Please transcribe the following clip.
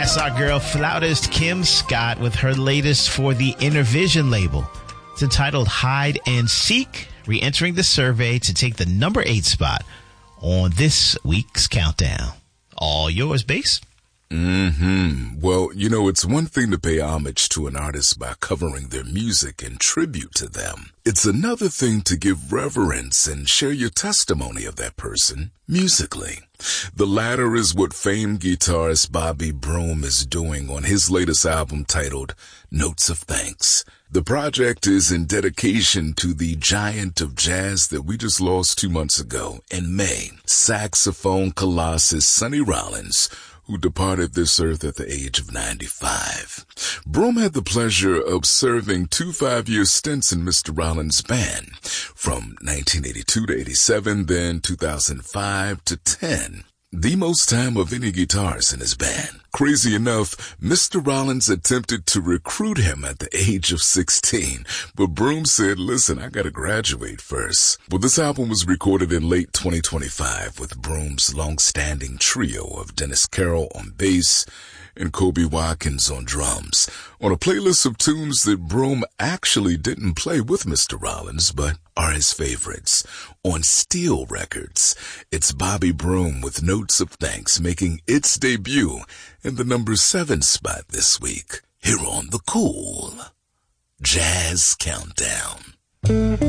That's our girl, flautist Kim Scott, with her latest for the Intervision label. It's entitled Hide and Seek, re-entering the survey to take the number 8 spot on this week's countdown. All yours, Bass. Well, it's one thing to pay homage to an artist by covering their music in tribute to them. It's another thing to give reverence and share your testimony of that person musically. The latter is what famed guitarist Bobby Broom is doing on his latest album titled Notes of Thanks. The project is in dedication to the giant of jazz that we just lost 2 months ago in May, saxophone colossus Sonny Rollins, who departed this earth at the age of 95. Broom had the pleasure of serving 2 5-year stints in Mr. Rollins' band, from 1982 to 87, then 2005 to 10. The most time of any guitarist in his band. Crazy enough, Mr. Rollins attempted to recruit him at the age of 16, but Broom said, listen, I gotta graduate first. Well, this album was recorded in late 2025 with Broom's long-standing trio of Dennis Carroll on bass and Kobe Watkins on drums, on a playlist of tunes that Broom actually didn't play with Mr. Rollins, but are his favorites. On Steel Records, it's Bobby Broom with Notes of Thanks making its debut in the number 7 spot this week, here on the Cool Jazz Countdown.